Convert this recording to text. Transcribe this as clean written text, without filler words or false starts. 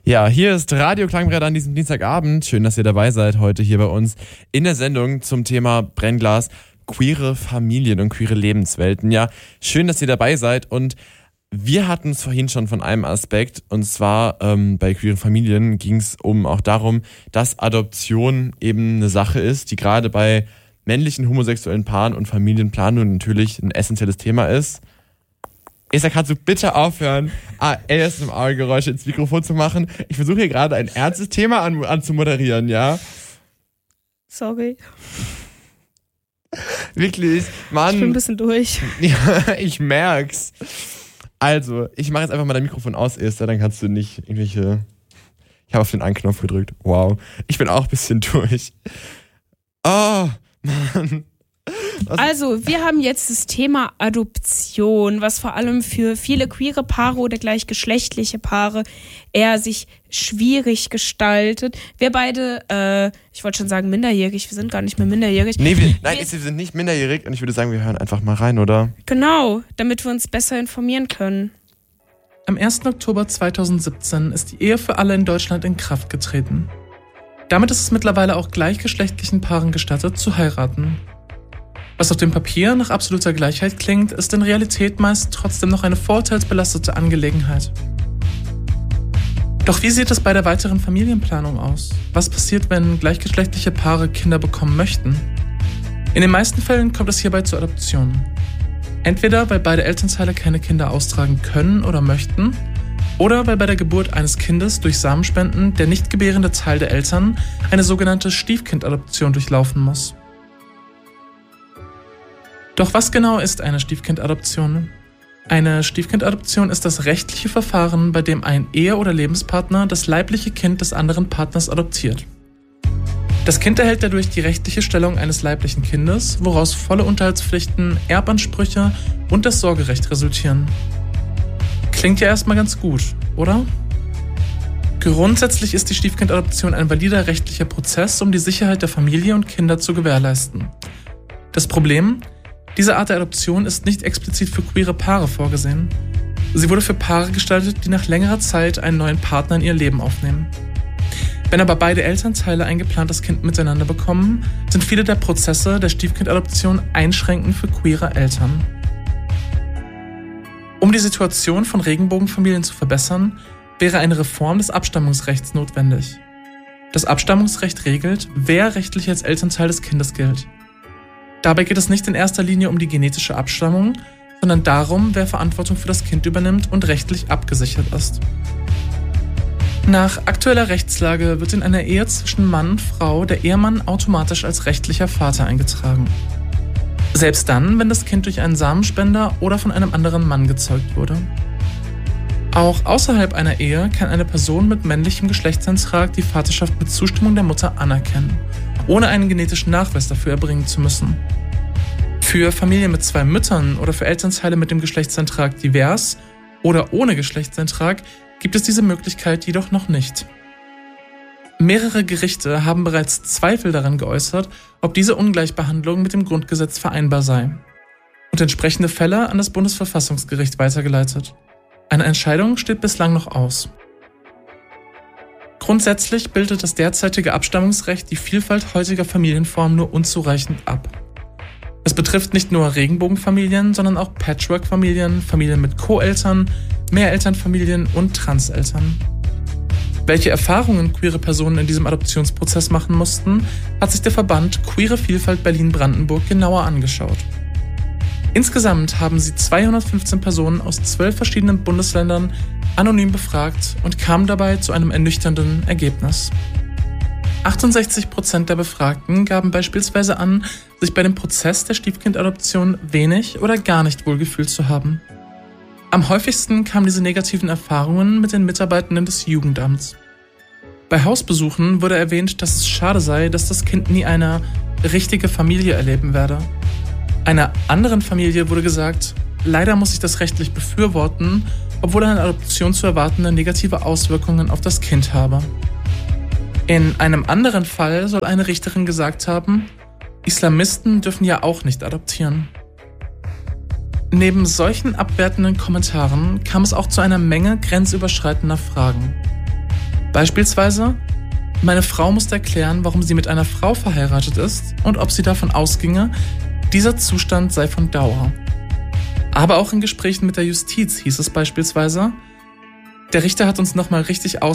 Ja, hier ist Radio Klangbrett an diesem Dienstagabend. Schön, dass ihr dabei seid heute hier bei uns in der Sendung zum Thema Brennglas, queere Familien und queere Lebenswelten. Ja, schön, dass ihr dabei seid und wir hatten es vorhin schon von einem Aspekt und zwar bei queeren Familien ging es auch darum, dass Adoption eben eine Sache ist, die gerade bei männlichen homosexuellen Paaren und Familienplanung natürlich ein essentielles Thema ist. Esther, kannst du bitte aufhören, ASMR-Geräusche ins Mikrofon zu machen? Ich versuche hier gerade ein ernstes Thema anzumoderieren, ja? Sorry. Wirklich, Mann. Ich bin ein bisschen durch. Ja, ich merk's. Also, ich mache jetzt einfach mal dein Mikrofon aus, Esther, dann kannst du nicht irgendwelche... Ich habe auf den einen Knopf gedrückt. Wow. Ich bin auch ein bisschen durch. Oh, Mann. Also, wir haben jetzt das Thema Adoption, was vor allem für viele queere Paare oder gleichgeschlechtliche Paare eher sich schwierig gestaltet. Wir beide, ich wollte schon sagen minderjährig, wir sind gar nicht mehr minderjährig. Nee, wir sind nicht minderjährig und ich würde sagen, wir hören einfach mal rein, oder? Genau, damit wir uns besser informieren können. Am 1. Oktober 2017 ist die Ehe für alle in Deutschland in Kraft getreten. Damit ist es mittlerweile auch gleichgeschlechtlichen Paaren gestattet, zu heiraten. Was auf dem Papier nach absoluter Gleichheit klingt, ist in Realität meist trotzdem noch eine vorurteilsbelastete Angelegenheit. Doch wie sieht es bei der weiteren Familienplanung aus? Was passiert, wenn gleichgeschlechtliche Paare Kinder bekommen möchten? In den meisten Fällen kommt es hierbei zur Adoption. Entweder weil beide Elternteile keine Kinder austragen können oder möchten, oder weil bei der Geburt eines Kindes durch Samenspenden der nicht gebärende Teil der Eltern eine sogenannte Stiefkindadoption durchlaufen muss. Doch was genau ist eine Stiefkindadoption? Eine Stiefkindadoption ist das rechtliche Verfahren, bei dem ein Ehe- oder Lebenspartner das leibliche Kind des anderen Partners adoptiert. Das Kind erhält dadurch die rechtliche Stellung eines leiblichen Kindes, woraus volle Unterhaltspflichten, Erbansprüche und das Sorgerecht resultieren. Klingt ja erstmal ganz gut, oder? Grundsätzlich ist die Stiefkindadoption ein valider rechtlicher Prozess, um die Sicherheit der Familie und Kinder zu gewährleisten. Das Problem: Diese Art der Adoption ist nicht explizit für queere Paare vorgesehen. Sie wurde für Paare gestaltet, die nach längerer Zeit einen neuen Partner in ihr Leben aufnehmen. Wenn aber beide Elternteile ein geplantes Kind miteinander bekommen, sind viele der Prozesse der Stiefkindadoption einschränkend für queere Eltern. Um die Situation von Regenbogenfamilien zu verbessern, wäre eine Reform des Abstammungsrechts notwendig. Das Abstammungsrecht regelt, wer rechtlich als Elternteil des Kindes gilt. Dabei geht es nicht in erster Linie um die genetische Abstammung, sondern darum, wer Verantwortung für das Kind übernimmt und rechtlich abgesichert ist. Nach aktueller Rechtslage wird in einer Ehe zwischen Mann und Frau der Ehemann automatisch als rechtlicher Vater eingetragen. Selbst dann, wenn das Kind durch einen Samenspender oder von einem anderen Mann gezeugt wurde. Auch außerhalb einer Ehe kann eine Person mit männlichem Geschlechtseintrag die Vaterschaft mit Zustimmung der Mutter anerkennen, ohne einen genetischen Nachweis dafür erbringen zu müssen. Für Familien mit 2 Müttern oder für Elternteile mit dem Geschlechtseintrag divers oder ohne Geschlechtseintrag gibt es diese Möglichkeit jedoch noch nicht. Mehrere Gerichte haben bereits Zweifel daran geäußert, ob diese Ungleichbehandlung mit dem Grundgesetz vereinbar sei und entsprechende Fälle an das Bundesverfassungsgericht weitergeleitet. Eine Entscheidung steht bislang noch aus. Grundsätzlich bildet das derzeitige Abstammungsrecht die Vielfalt heutiger Familienformen nur unzureichend ab. Es betrifft nicht nur Regenbogenfamilien, sondern auch Patchwork-Familien, Familien mit Co-Eltern, Mehrelternfamilien und Transeltern. Welche Erfahrungen queere Personen in diesem Adoptionsprozess machen mussten, hat sich der Verband Queere Vielfalt Berlin-Brandenburg genauer angeschaut. Insgesamt haben sie 215 Personen aus 12 verschiedenen Bundesländern anonym befragt und kamen dabei zu einem ernüchternden Ergebnis. 68% der Befragten gaben beispielsweise an, sich bei dem Prozess der Stiefkindadoption wenig oder gar nicht wohlgefühlt zu haben. Am häufigsten kamen diese negativen Erfahrungen mit den Mitarbeitenden des Jugendamts. Bei Hausbesuchen wurde erwähnt, dass es schade sei, dass das Kind nie eine richtige Familie erleben werde. Einer anderen Familie wurde gesagt, leider muss ich das rechtlich befürworten, obwohl eine Adoption zu erwartende negative Auswirkungen auf das Kind habe. In einem anderen Fall soll eine Richterin gesagt haben, Islamisten dürfen ja auch nicht adoptieren. Neben solchen abwertenden Kommentaren kam es auch zu einer Menge grenzüberschreitender Fragen. Beispielsweise, meine Frau musste erklären, warum sie mit einer Frau verheiratet ist und ob sie davon ausginge, dieser Zustand sei von Dauer. Aber auch in Gesprächen mit der Justiz hieß es beispielsweise, der Richter hat uns nochmal richtig